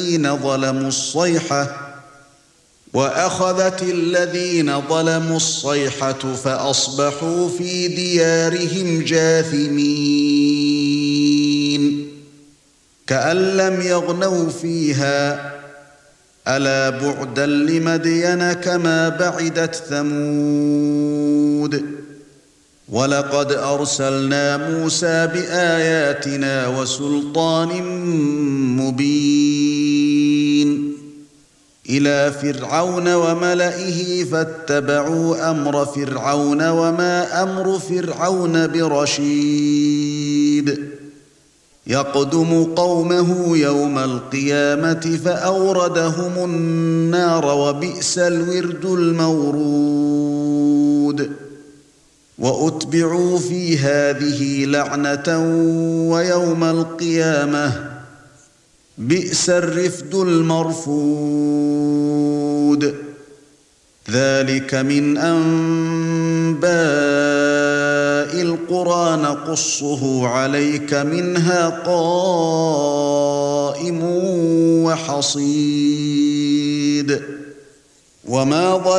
الذين ظلموا الصيحة فأصبحوا في ديارهم جاثمين كأن لم يغنوا فيها ألا بعدا لمدين كما بعدت ثمود ولقد أرسلنا موسى بآياتنا وسلطان مبين إلى فرعون وملئه فاتبعوا أمر فرعون وما أمر فرعون برشيد يقدم قومه يوم القيامة فأوردهم النار وبئس الورد المورود وأتبعوا في هذه لعنة ويوم القيامة بئس الرفد المرفود ذلك من أنباء القرى نقصه عليك منها قائم وحصيد وما